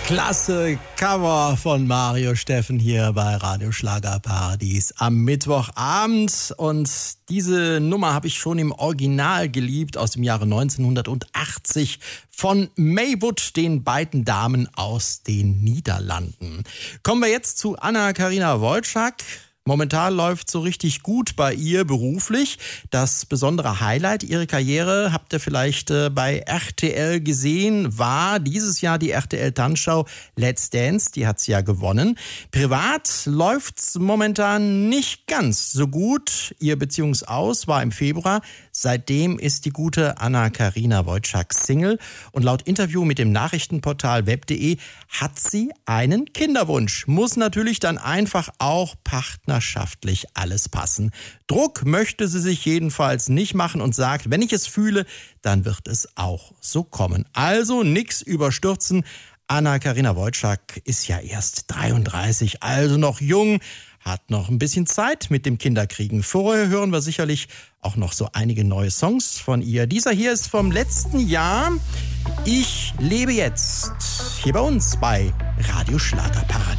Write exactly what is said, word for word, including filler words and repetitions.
Klasse Cover von Mario Steffen hier bei Radio Schlagerparadies am Mittwochabend. Und diese Nummer habe ich schon im Original geliebt aus dem Jahre neunzehnhundertachtzig von Maywood, den beiden Damen aus den Niederlanden. Kommen wir jetzt zu Anna-Karina Wojcik. Momentan läuft so richtig gut bei ihr beruflich. Das besondere Highlight ihrer Karriere, habt ihr vielleicht äh, bei R T L gesehen, war dieses Jahr die R T L-Tanzshow Let's Dance. Die hat sie ja gewonnen. Privat läuft's momentan nicht ganz so gut. Ihr Beziehungsaus war im Februar. Seitdem ist die gute Anna-Karina Wojcik Single. Und laut Interview mit dem Nachrichtenportal web punkt de hat sie einen Kinderwunsch. Muss natürlich dann einfach auch Partner partnerschaftlich alles passen. Druck möchte sie sich jedenfalls nicht machen und sagt, wenn ich es fühle, dann wird es auch so kommen. Also nix überstürzen. Anna-Karina Wojcik ist ja erst dreiunddreißig, also noch jung, hat noch ein bisschen Zeit mit dem Kinderkriegen. Vorher hören wir sicherlich auch noch so einige neue Songs von ihr. Dieser hier ist vom letzten Jahr. Ich lebe jetzt hier bei uns bei Radio Schlagerparadies.